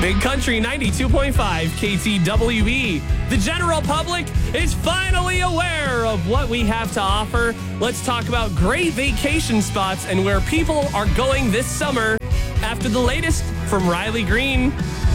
Big Country 92.5 KTWB. The general public is finally aware of what we have to offer. Let's talk about great vacation spots and where people are going this summer after the latest from Riley Green.